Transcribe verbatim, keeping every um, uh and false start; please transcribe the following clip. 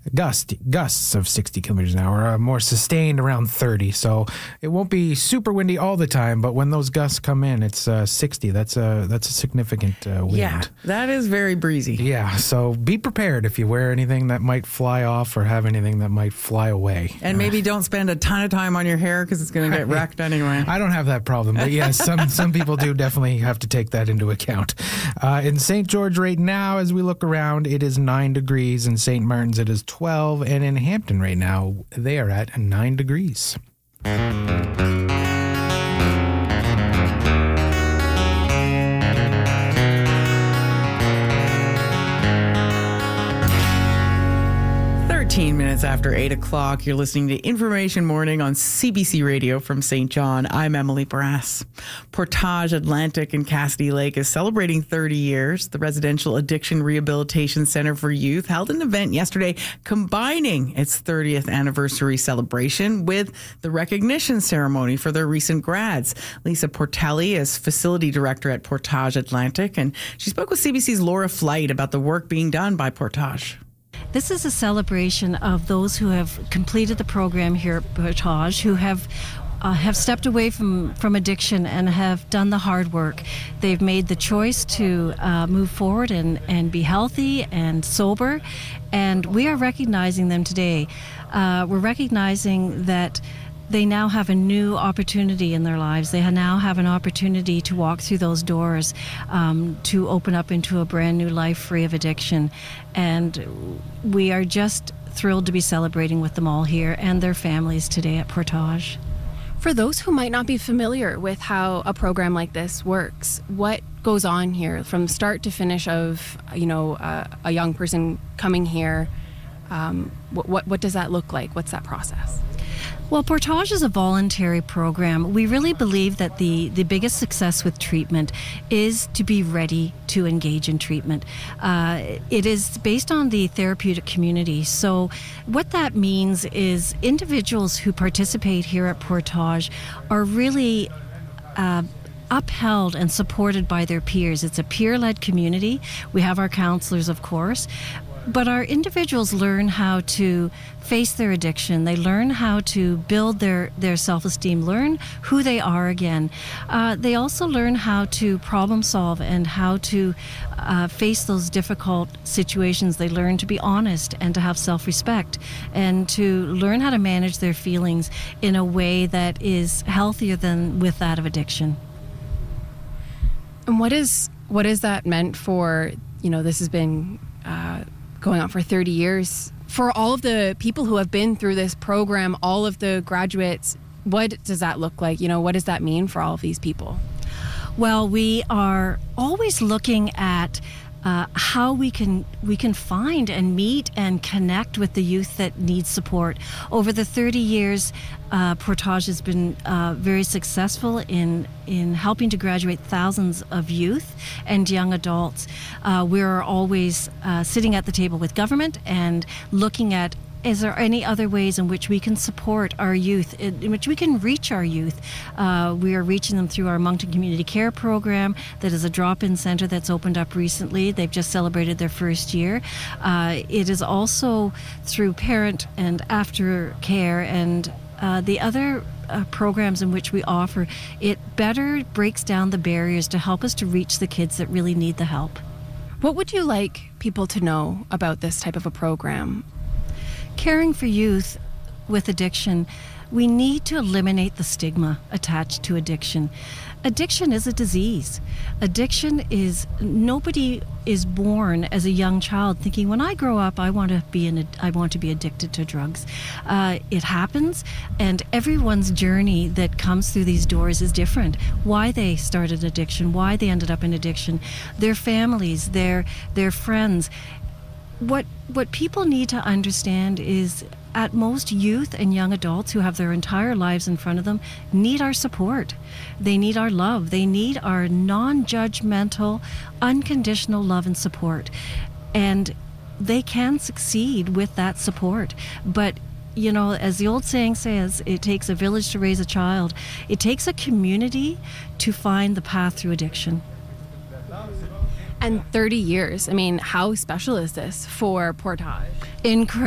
gust, gusts of sixty kilometers an hour, uh, more sustained around thirty. So it won't be super windy all the time, but when those gusts come in, it's uh, sixty. That's a, that's a significant uh, wind. Yeah, that is very breezy. Yeah, so be prepared if you wear anything that might fly off or have anything that might fly away. And maybe don't spend a ton of time on your hair because it's going to get wrecked anyway. I don't have that problem, but yes, some, some people do definitely have to take that into account. Uh, in Saint George right now, as we look around, it is nine degrees. In Saint Martin's, it is twelve. And in Hampton right now, they are at nine degrees. thirteen minutes after eight o'clock, you're listening to Information Morning on C B C Radio from Saint John. I'm Emily Brass. Portage Atlantic in Cassidy Lake is celebrating thirty years. The Residential Addiction Rehabilitation Center for Youth held an event yesterday combining its thirtieth anniversary celebration with the recognition ceremony for their recent grads. Lisa Portelli is facility director at Portage Atlantic, and she spoke with C B C's Laura Flight about the work being done by Portage. This is a celebration of those who have completed the program here at Portage, who have uh, have stepped away from, from addiction and have done the hard work. They've made the choice to uh, move forward and, and be healthy and sober, and we are recognizing them today. Uh, we're recognizing that they now have a new opportunity in their lives. They now have an opportunity to walk through those doors, um, to open up into a brand new life free of addiction. And we are just thrilled to be celebrating with them all here and their families today at Portage. For those who might not be familiar with how a program like this works, what goes on here from start to finish of, you know, uh, a young person coming here? Um, what, what, what does that look like? What's that process? Well, Portage is a voluntary program. We really believe that the, the biggest success with treatment is to be ready to engage in treatment. Uh, it is based on the therapeutic community. So what that means is individuals who participate here at Portage are really uh, upheld and supported by their peers. It's a peer-led community. We have our counselors, of course. But our individuals learn how to face their addiction. They learn how to build their, their self-esteem, learn who they are again. Uh, they also learn how to problem solve and how to uh, face those difficult situations. They learn to be honest and to have self-respect and to learn how to manage their feelings in a way that is healthier than with that of addiction. And what is what is that meant for, you know, this has been uh, going on for thirty years. For all of the people who have been through this program, all of the graduates, what does that look like? You know, what does that mean for all of these people? Well, we are always looking at uh, how we can we can find and meet and connect with the youth that need support. Over the thirty years, uh, Portage has been uh, very successful in in helping to graduate thousands of youth and young adults. Uh, we're always uh, sitting at the table with government and looking at, is there any other ways in which we can support our youth, in, in which we can reach our youth? Uh, we are reaching them through our Moncton Community Care Program. That is a drop-in center that's opened up recently. They've just celebrated their first year. Uh, it is also through parent and after care and uh, the other uh, programs in which we offer. It better breaks down the barriers to help us to reach the kids that really need the help. What would you like people to know about this type of a program? Caring for youth with addiction, we need to eliminate the stigma attached to addiction. Addiction is a disease. Addiction is, nobody is born as a young child thinking, when I grow up, I want to be an, I want to be addicted to drugs. Uh, it happens, and everyone's journey that comes through these doors is different. Why they started addiction, why they ended up in addiction, their families, their their friends. What what people need to understand is, at most, youth and young adults who have their entire lives in front of them need our support. They need our love. They need our non-judgmental, unconditional love and support. And they can succeed with that support. But, you know, as the old saying says, it takes a village to raise a child. It takes a community to find the path through addiction. And thirty years, I mean, how special is this for Portage? Incredible.